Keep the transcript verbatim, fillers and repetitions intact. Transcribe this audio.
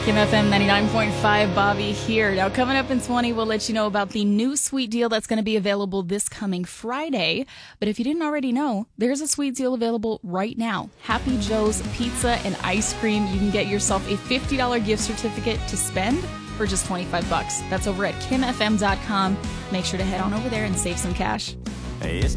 Kim F M ninety-nine point five, Bobby here. Now, coming up in twenty, we'll let you know about the new sweet deal that's going to be available this coming Friday. But if you didn't already know, there's a sweet deal available right now. Happy Joe's Pizza and Ice Cream. You can get yourself a fifty dollars gift certificate to spend for just twenty-five bucks. That's over at kim f m dot com. Make sure to head on over there and save some cash. Hey, it's